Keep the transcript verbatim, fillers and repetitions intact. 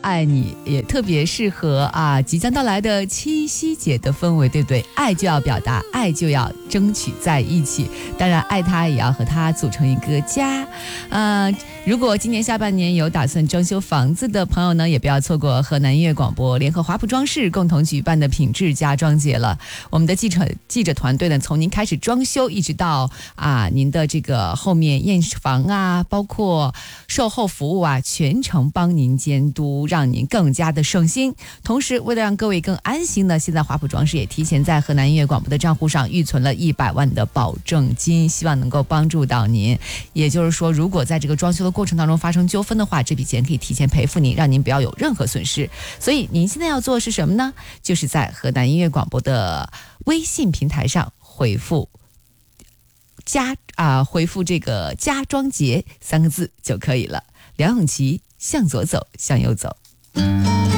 爱你，也特别适合啊即将到来的七夕节的氛围，对不对？爱就要表达，爱就要争取在一起，当然爱他也要和他组成一个家。呃，如果今年下半年有打算装修房子的朋友呢，也不要错过河南音乐广播联合华普装饰共同举办的品质家装节了。我们的记者记者团队呢，从您开始装修一直到啊您的这个后面验房啊，包括售后服务啊，全程帮您监督，让您更加的省心。同时为了让各位更安心呢，现在华普装饰也提前在河南音乐广播的账户上预存了一百万的保证金，希望能够帮助到您。也就是说，如果在这个装修的过程当中发生纠纷的话，这笔钱可以提前赔付您，让您不要有任何损失。所以您现在要做的是什么呢？就是在河南音乐广播的微信平台上回复家啊，回复这个家装节三个字就可以了。梁咏琪，向左走，向右走。